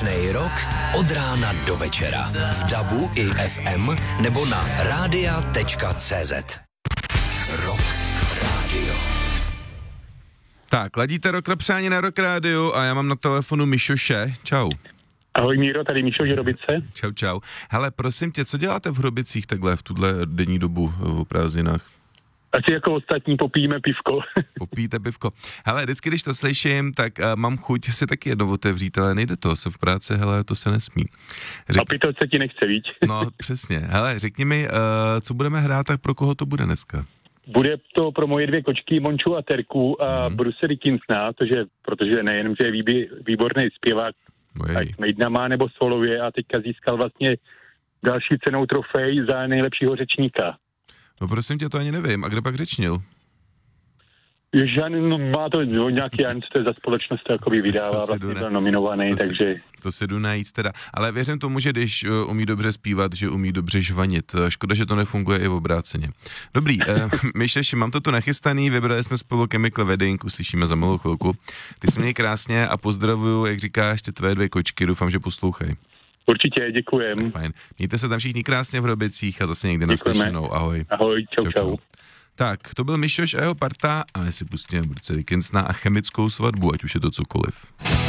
Věčnej rok od rána do večera. V DABu i FM nebo na radia.cz. Rock Radio. Tak, ladíte Rock na přání na Rock Radio a já mám na telefonu Mišoše. Čau. Ahoj Míro, tady Míšo Hrobice. Čau. Hele, prosím tě, co děláte v Hrobicích takhle v tuhle denní dobu o prázdninách? Asi jako ostatní popijeme pivko. Popíte pivko. Hele, vždycky, když to slyším, tak mám chuť si taky jednou otevřít, ale nejde to, jsem v práci, hele, to se nesmí. A pito se ti nechce, víc. No, přesně. Hele, řekni mi, co budeme hrát, tak pro koho to bude dneska? Bude to pro moje dvě kočky, Monču a Terku a Bruce Dickinsona, protože nejenom, že je výborný zpěvák, ať Maidna má nebo solově a teďka získal vlastně další cenou trofej za nejlepšího řečníka. No prosím tě, to ani nevím. A kde pak řečnil? Má to nějaký, co to je za společnost, to jakoby vydává, vlastně byl nominovaný, takže... To si jdu najít teda. Ale věřím tomu, že když umí dobře zpívat, že umí dobře žvanit. Škoda, že to nefunguje i v obráceně. Dobrý, Myšeši, mám to tu nachystaný, vybrali jsme spolu Chemical Wedding, uslyšíme za malou chvilku. Ty se měj krásně a pozdravuju, jak říkáš, ty tvé dvě kočky, doufám, že poslouchají. Určitě, děkujem. Fajn. Mějte se tam všichni krásně v Hrobicích a zase někdy naslyšenou. Ahoj. Ahoj, čau. Tak, to byl Mišoš a jeho parta a my si pustíme Bruce Dickinsona a Chemickou svatbu, ať už je to cokoliv.